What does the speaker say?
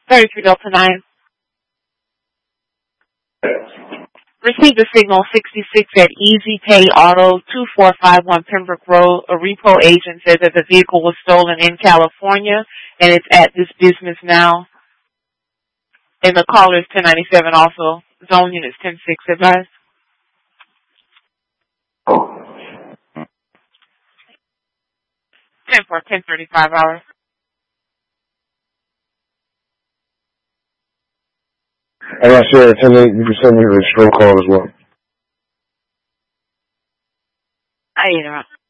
33 Delta 9. Received a signal 66 at Easy Pay Auto, 2451 Pembroke Road. A repo agent said that the vehicle was stolen in California, and it's at this business now. And the caller is 1097 also. Zone units 106 advised. 10 for 10:35 hours. I'm not sure. You can send me the stroke call as well. I interrupt.